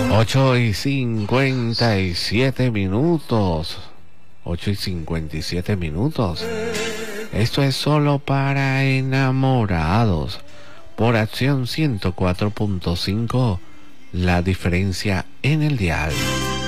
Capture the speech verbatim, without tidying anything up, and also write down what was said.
ocho y cincuenta y siete minutos. ocho y cincuenta y siete minutos. Esto es solo para enamorados. Por Acción ciento cuatro punto cinco. La diferencia en el dial.